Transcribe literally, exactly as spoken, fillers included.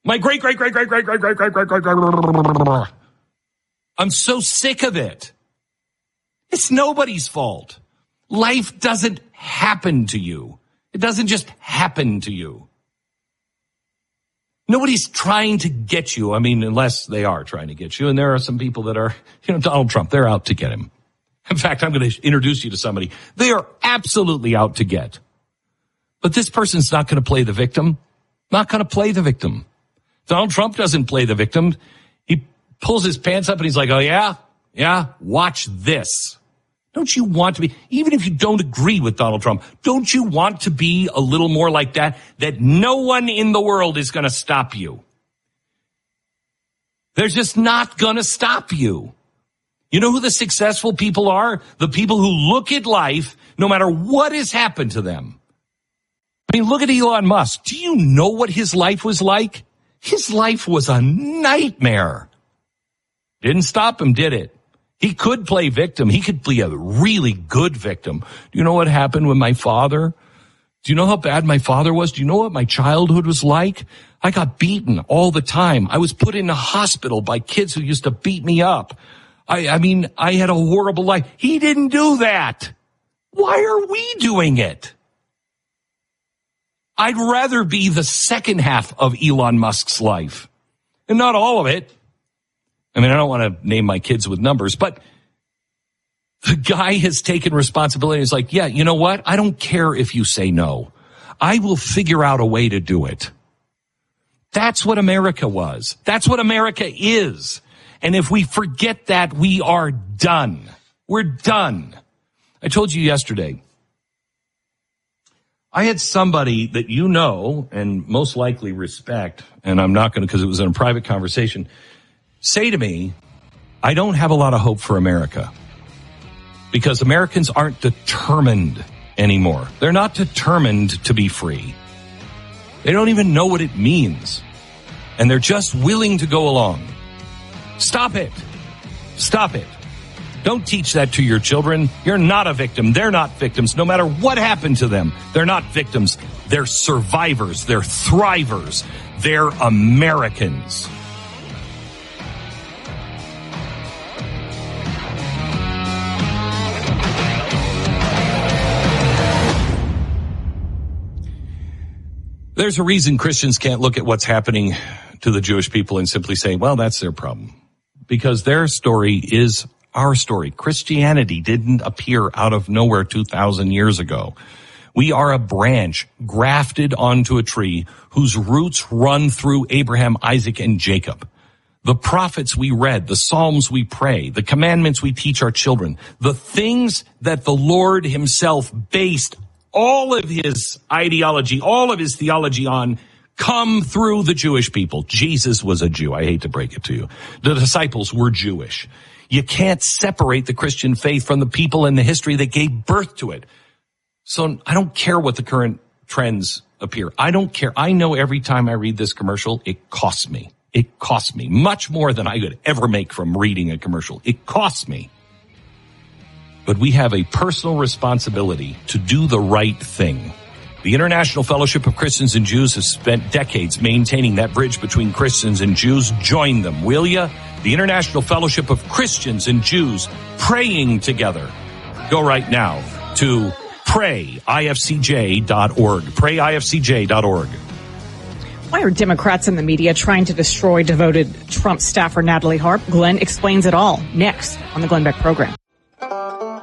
My great, great, great, great, great, great, great, great, great, great, great. I'm so sick of it. It's nobody's fault. Life doesn't happen to you. It doesn't just happen to you. Nobody's trying to get you. I mean, unless they are trying to get you. And there are some people that are, you know, Donald Trump, they're out to get him. In fact, I'm going to introduce you to somebody they are absolutely out to get. But this person's not going to play the victim. Not going to play the victim. Donald Trump doesn't play the victim. He pulls his pants up and he's like, oh, yeah, yeah, watch this. Don't you want to be, even if you don't agree with Donald Trump, don't you want to be a little more like that, that no one in the world is going to stop you? They're just not going to stop you. You know who the successful people are? The people who look at life, no matter what has happened to them. I mean, look at Elon Musk. Do you know what his life was like? His life was a nightmare. Didn't stop him, did it? He could play victim. He could be a really good victim. Do you know what happened with my father? Do you know how bad my father was? Do you know what my childhood was like? I got beaten all the time. I was put in a hospital by kids who used to beat me up. I, I mean, I had a horrible life. He didn't do that. Why are we doing it? I'd rather be the second half of Elon Musk's life, and not all of it. I mean, I don't want to name my kids with numbers, but the guy has taken responsibility. He's like, yeah, you know what? I don't care if you say no. I will figure out a way to do it. That's what America was. That's what America is. And if we forget that, we are done. We're done. I told you yesterday, I had somebody that you know and most likely respect, and I'm not going to because it was in a private conversation, say to me, I don't have a lot of hope for America because Americans aren't determined anymore. They're not determined to be free. They don't even know what it means. And they're just willing to go along. Stop it. Stop it. Don't teach that to your children. You're not a victim. They're not victims. No matter what happened to them, they're not victims. They're survivors. They're thrivers. They're Americans. There's a reason Christians can't look at what's happening to the Jewish people and simply say, well, that's their problem. Because their story is our story. Christianity didn't appear out of nowhere two thousand years ago. We are a branch grafted onto a tree whose roots run through Abraham, Isaac, and Jacob. The prophets we read, the Psalms we pray, the commandments we teach our children, the things that the Lord himself based all of his ideology, all of his theology on, come through the Jewish people. Jesus was a Jew. I hate to break it to you. The disciples were Jewish. You can't separate the Christian faith from the people and the history that gave birth to it. So I don't care what the current trends appear. I don't care. I know every time I read this commercial, it costs me. It costs me much more than I could ever make from reading a commercial. It costs me. But we have a personal responsibility to do the right thing. The International Fellowship of Christians and Jews has spent decades maintaining that bridge between Christians and Jews. Join them, will ya? The International Fellowship of Christians and Jews praying together. Go right now to pray I F C J dot org. pray I F C J dot org. Why are Democrats and the media trying to destroy devoted Trump staffer Natalie Harp? Glenn explains it all next on the Glenn Beck program.